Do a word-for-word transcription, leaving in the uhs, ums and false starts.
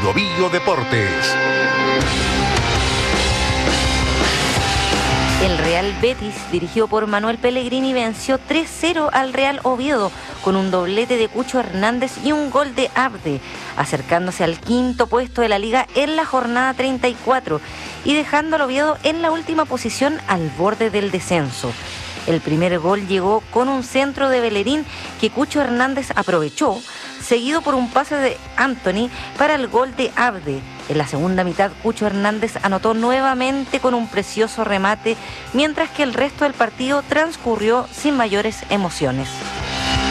Bio Bio Deportes. El Real Betis, dirigido por Manuel Pellegrini, venció tres cero al Real Oviedo con un doblete de Cucho Hernández y un gol de Abde, acercándose al quinto puesto de la liga en la jornada treinta y cuatro y dejando al Oviedo en la última posición al borde del descenso. El primer gol llegó con un centro de Bellerín que Cucho Hernández aprovechó, seguido por un pase de Anthony para el gol de Abde. En la segunda mitad, Cucho Hernández anotó nuevamente con un precioso remate, mientras que el resto del partido transcurrió sin mayores emociones.